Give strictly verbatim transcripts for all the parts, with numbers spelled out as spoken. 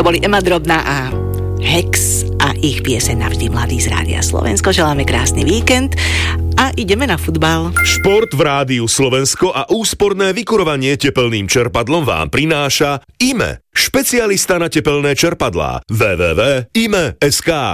To boli Ema Drobná a Hex a ich pieseň Navždy mladý z Rádia Slovensko. Želáme krásny víkend a ideme na futbal. Šport v Rádiu Slovensko a úsporné vykurovanie tepelným čerpadlom vám prináša í em e, špecialista na tepelné čerpadlá. w w w bodka i m e bodka es ká.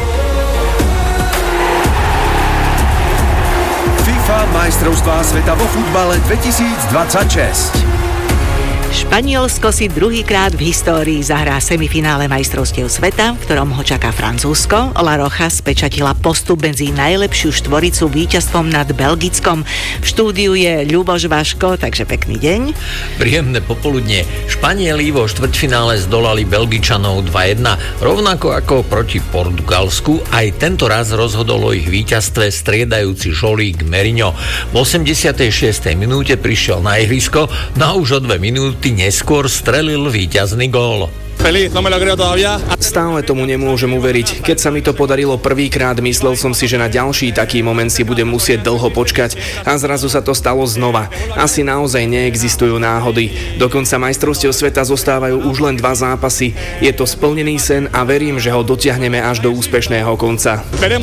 FIFA majstrovstvá sveta vo futbale dvetisícdvadsaťšesť. Španielsko si druhýkrát v histórii zahrá semifinále majstrovstiev sveta, v ktorom ho čaká Francúzsko. La Roja spečatila postup medzi najlepšiu štvoricu víťazstvom nad Belgickom. V štúdiu je Ľuboš Vaško, takže pekný deň. Príjemné popoludne. Španieli vo štvrťfinále zdolali Belgičanov dva jedna, rovnako ako proti Portugalsku. Aj tento raz rozhodol o ich víťazstve striedajúci žolík Merinho. V osemdesiatej šiestej minúte prišiel na ihrisko, no a už o dve minúty neskôr strelil víťazný gól. Feliz, no me lo creo todavía. Stále tomu nemôžem uveriť. Keď sa mi to podarilo prvýkrát, myslel som si, že na ďalší taký moment si budem musieť dlho počkať a zrazu sa to stalo znova. Asi naozaj neexistujú náhody. Do konca majstrovstiev sveta zostávajú už len dva zápasy. Je to splnený sen a verím, že ho dotiahneme až do úspešného konca.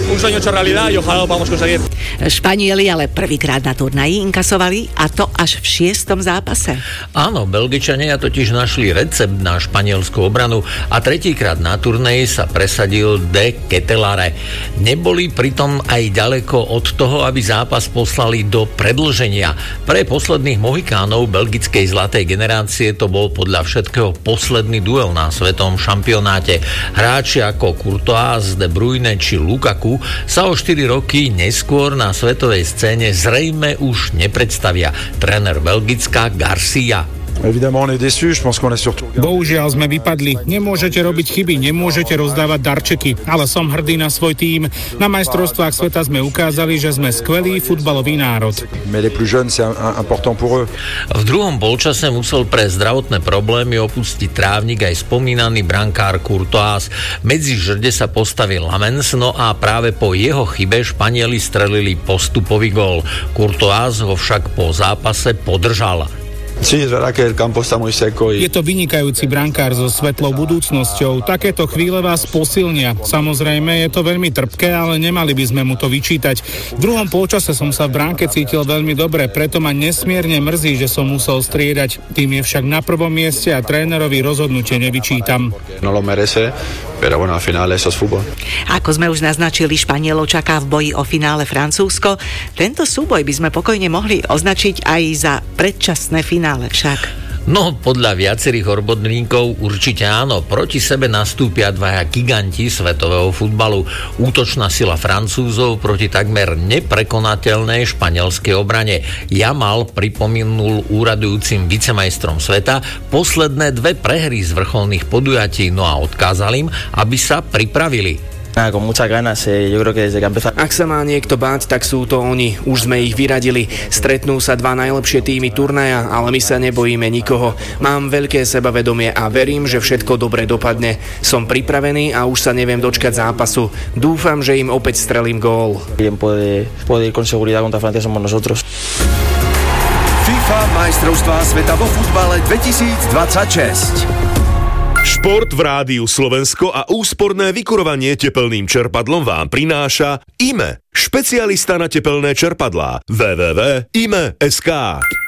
Španieli ale prvýkrát na turnaji inkasovali, a to až v šiestom zápase. Áno, Belgičania totiž našli recept na španielsku obranu a tretíkrát na turnaji sa presadil De Ketelaere. Neboli pritom aj ďaleko od toho, aby zápas poslali do predĺženia. Pre posledných Mohikánov belgickej zlatej generácie to bol podľa všetkého posledný duel na svetovom šampionáte. Hráči ako Courtois, De Bruyne či Lukaku sa o štyri roky neskôr na svetovej scéne zrejme už nepredstavia. Tréner Belgická Garcia. Bohužiaľ sme vypadli. Nemôžete robiť chyby, nemôžete rozdávať darčeky, ale som hrdý na svoj tím. Na majstrovstvách sveta sme ukázali, že sme skvelý futbalový národ. V druhom polčase musel pre zdravotné problémy opustiť trávnik aj spomínaný brankár Courtois. Medzi žrde sa postavil Lamens, no a práve po jeho chybe Španieli strelili postupový gól. Courtois ho však po zápase podržal. Je to vynikajúci brankár so svetlou budúcnosťou. Takéto chvíle vás posilnia. Samozrejme, je to veľmi trpké, ale nemali by sme mu to vyčítať. V druhom polčase som sa v bránke cítil veľmi dobre, preto ma nesmierne mrzí, že som musel striedať. Tým je však na prvom mieste a trénerovi rozhodnutie nevyčítam. Pero bueno, al final eso es fútbol. Ako sme už naznačili, Španielov čaká v boji o finále Francúzsko. Tento súboj by sme pokojne mohli označiť aj za predčasné finále však. No, podľa viacerých odborníkov určite áno. Proti sebe nastúpia dvaja giganti svetového futbalu. Útočná sila Francúzov proti takmer neprekonateľnej španielskej obrane. Jamal pripomenul úradujúcim vicemajstrom sveta posledné dve prehry z vrcholných podujatí, no a odkázal im, aby sa pripravili. Ak sa má niekto báť, tak sú to oni. Už sme ich vyradili. Stretnú sa dva najlepšie týmy turnaja, ale my sa nebojíme nikoho. Mám veľké sebavedomie a verím, že všetko dobre dopadne. Som pripravený a už sa neviem dočkať zápasu. Dúfam, že im opäť strelím gól. FIFA majstrovstvá sveta vo futbale dvetisícdvadsaťšesť. Šport v Rádiu Slovensko a úsporné vykurovanie tepelným čerpadlom vám prináša í em e, špecialista na tepelné čerpadlá. w w w bodka i m e bodka es ká.